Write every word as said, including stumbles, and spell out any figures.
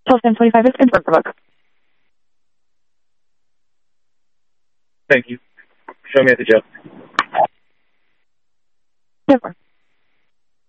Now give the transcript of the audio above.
Till ten twenty-five is confirmed for book. Thank you. Show me at the jail. ten four.